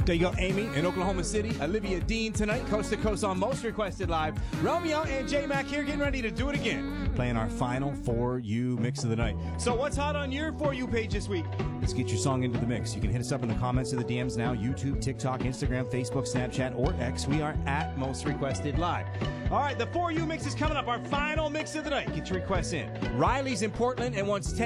There you go, Amy in Oklahoma City. Olivia Dean tonight, coast to coast on Most Requested Live. Romeo and J-Mac here getting ready to do it again. Playing our final For You mix of the night. So what's hot on your For You page this week? Let's get your song into the mix. You can hit us up in the comments of the DMs now. YouTube, TikTok, Instagram, Facebook, Snapchat, or X. We are at Most Requested Live. All right, the For You mix is coming up. Our final mix of the night. Get your requests in. Riley's in Portland and wants 10